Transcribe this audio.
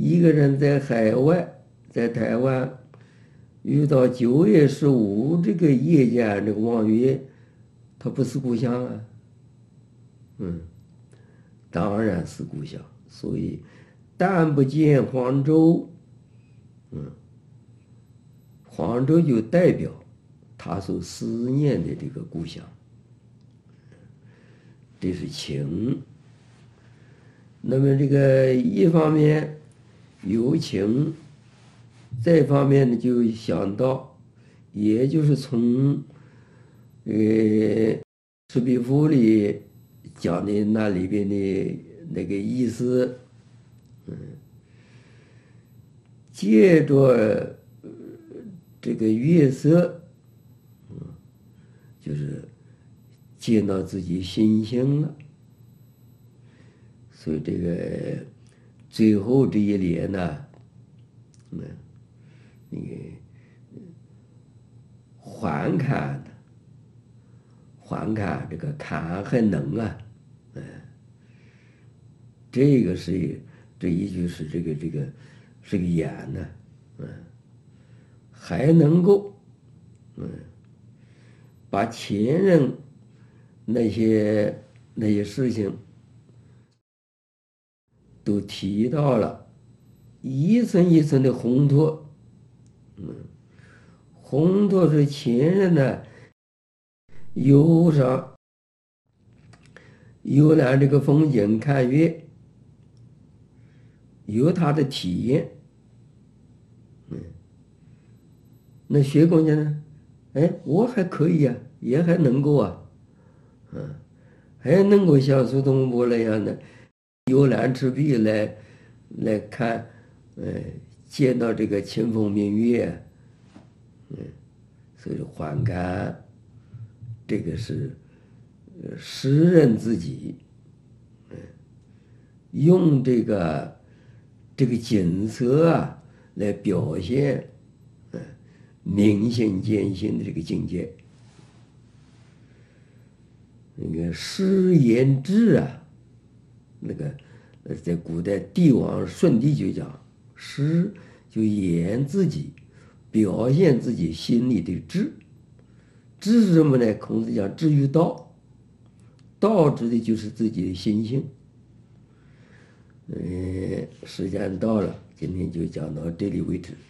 一个人在海外，在台湾遇到9月15这个夜间这个望月，他不是故乡啊。当然是故乡。所以但不见黄州，黄州就代表他所思念的这个故乡。这是情。那么这个一方面有情，再方面呢就想到，也就是从赤壁赋里讲的那里边的那个意思，借着这个月色，就是见到自己心性了。所以这个最后这一联呢，那个还看这个看还能啊，这个是这一句是这个是个言呢，还能够把前人那些事情都提到了，一层一层的烘托，烘托出前人呢游览这个风景看月，有他的体验。那学工家呢？我还可以啊，也还能够啊，还能够像苏东坡那样的游览赤壁来看，见到这个清风明月，所以还看这个是诗人自己，用这个景色啊来表现，明心见性的这个境界。那个诗言志啊，那个在古代帝王舜帝就讲，诗就言自己，表现自己心里的志。志是什么呢？孔子讲志于道，道指的就是自己的心性。时间到了，今天就讲到这里为止。